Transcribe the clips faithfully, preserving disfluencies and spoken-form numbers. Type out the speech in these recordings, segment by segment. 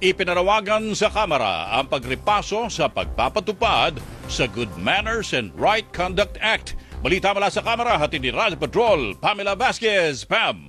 Ipinarawagan sa Kamara ang pagripaso sa pagpapatupad sa Good Manners and Right Conduct Act. Balita mula sa Kamara, hatid ni Radyo Patrol, Pamela Vasquez. Pam.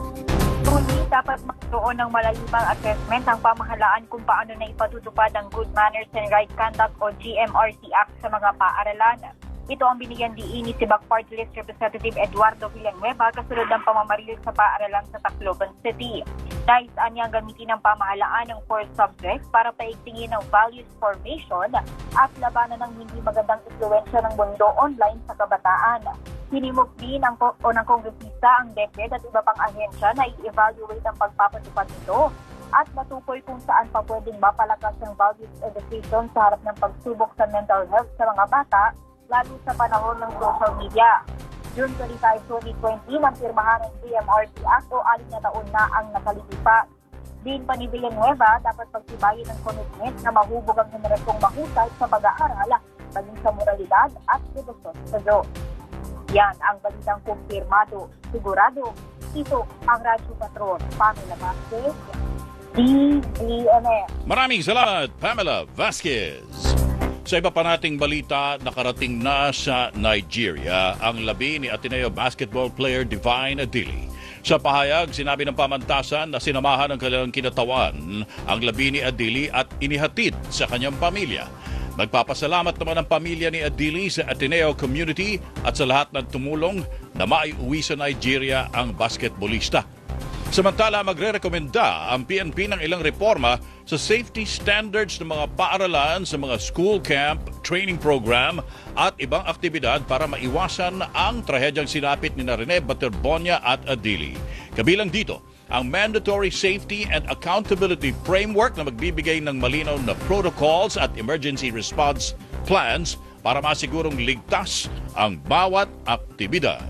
Ngunit dapat magkaroon ng malalimang assessment ang pamahalaan kung paano na ipatutupad ang Good Manners and Right Conduct o G M R C Act sa mga paaralan. Ito ang binigyan diin ni Sibak Party List Representative Eduardo Villanueva kasunod ng pamamaril sa paaralan sa Tacloban City. Nais anyang gamitin ng pamahalaan ng four subjects para paigtingin ang values formation at labanan ng hindi magandang impluensya ng mundo online sa kabataan. Hinimok din ng, o ng kongresista ang DepEd at iba pang ahensya na i-evaluate ang pagpapatupad nito at matukoy kung saan pa pwedeng mapalakas ang values education sa harap ng pagsubok sa mental health sa mga bata, lalo sa panahon ng social media. June twenty-fifth, twenty twenty, nang pirmahan ang G M R C Act o anim na taon na ang nakalilipas. Din pa ni Villanueva, dapat pagtibayin ang commitment na mahubog ang henerasyong mahusay sa pag-aaral, maging sa moralidad at edukasyon sa Diyos. Yan ang balitang kumpirmado. Sigurado, ito ang Radyo Patrol. Pamela Vasquez, D Z N S. Maraming salamat, Pamela Vasquez. Sa iba pa nating balita, nakarating na sa Nigeria ang labi ni Ateneo basketball player Divine Adili. Sa pahayag, sinabi ng pamantasan na sinamahan ng kanilang kinatawan ang labi ni Adili at inihatid sa kanyang pamilya. Nagpapasalamat naman ang pamilya ni Adili sa Ateneo community at sa lahat ng tumulong na maiuwi sa Nigeria ang basketballista. Samantala, magre-rekomenda ang P N P ng ilang reforma sa safety standards ng mga paaralan sa mga school camp, training program at ibang aktibidad para maiwasan ang trahedyang sinapit ni Rene Baterbonia at Adili. Kabilang dito, ang Mandatory Safety and Accountability Framework na magbibigay ng malinaw na protocols at emergency response plans para masigurong ligtas ang bawat aktibidad.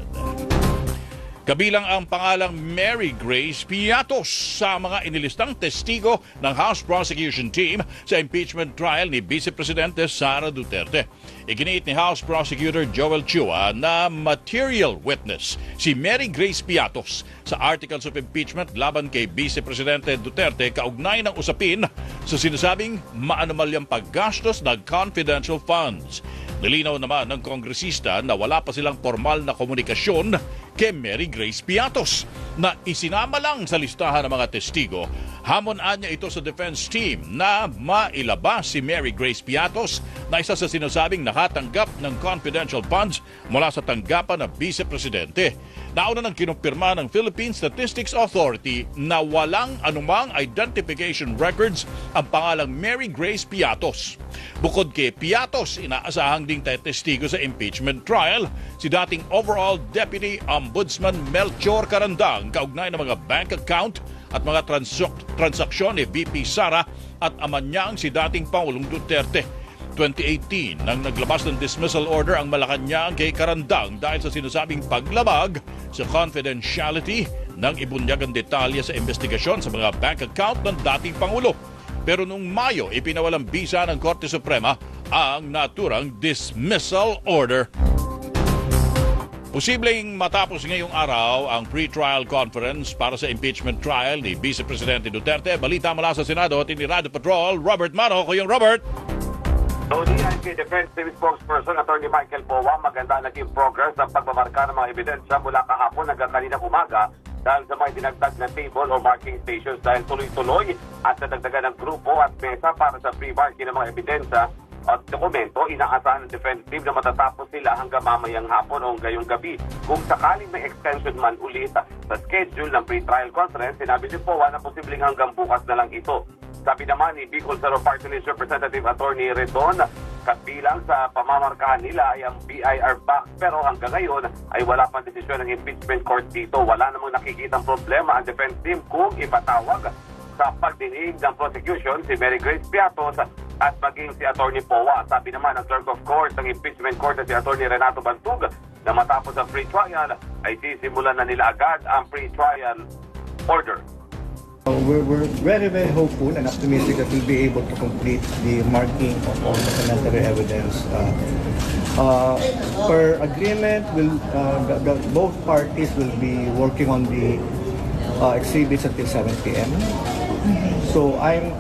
Kabilang ang pangalang Mary Grace Piatos sa mga inilistang testigo ng House Prosecution Team sa impeachment trial ni Vice Presidente Sara Duterte. Iginiit ni House Prosecutor Joel Chua na material witness si Mary Grace Piatos sa Articles of Impeachment laban kay Vice Presidente Duterte kaugnay ng usapin sa sinasabing maanomalyang paggastos ng confidential funds. Nilinaw naman ng kongresista na wala pa silang formal na komunikasyon kay Mary Grace Piatos na isinama lang sa listahan ng mga testigo. Hamonan niya ito sa defense team na mailabas si Mary Grace Piatos na isa sa sinasabing nakatanggap ng confidential funds mula sa tanggapan ng Vice Presidente. Nauna nang kinumpirma ng Philippine Statistics Authority na walang anumang identification records ang pangalang Mary Grace Piatos. Bukod kay Piatos, inaasahang ding testigo sa impeachment trial si dating overall Deputy Ombudsman Melchor Carandang kaugnay ng mga bank account at mga transak- transaksyon ni V P Sara at ama niyang si dating Pangulong Duterte. twenty eighteen nang naglabas ng dismissal order ang Malacanang kay Carandang dahil sa sinasabing paglabag sa confidentiality ng ibunyagang detalye sa investigasyon sa mga bank account ng dating Pangulo. Pero noong Mayo, ipinawalang bisa ng Korte Suprema ang naturang dismissal order. Posibleng matapos ngayong araw ang pre-trial conference para sa impeachment trial ni Vice Presidente Duterte. Balita mula sa Senado at ni Radio Patrol, Robert Mano. Kuyong Robert. Tony, ang kay Defense Team Spokesperson, Attorney Michael Powa, maganda naging progress ng pagmamarka ng mga ebidensya mula kahapon hanggang kaninang umaga dahil sa mga dinagdag na table o marking stations dahil tuloy-tuloy at nadagdagan ng grupo at mesa para sa pre-marking ng mga ebidensya at dokumento. Inaasahan ng defense team na matatapos sila hanggang mamayang hapon o ngayong gabi. Kung sakaling may extension man ulit sa schedule ng pre-trial conference, sinabi ni Powa na posibleng hanggang bukas na lang ito. Sabi naman ni Bicol Zero Party List Representative Attorney Redon, kabilang sa pamamarkahan nila ay ang B I R back pero hanggang ngayon ay wala pang desisyon ng impeachment court dito. Wala namang nakikitang problema ang defense team kung ipatawag sa pagdinig ng prosecution si Mary Grace Piatos at maging si Attorney Powa. Sabi naman ng clerk of court ng impeachment court na si Attorney Renato Bantug na matapos ang pre-trial ay sisimulan na nila agad ang pre-trial order. Uh, we're, we're very, very hopeful and optimistic that we'll be able to complete the marking of all the necessary evidence. Uh, uh, per agreement, will uh, the, the, both parties will be working on the uh, exhibits until seven p m So I'm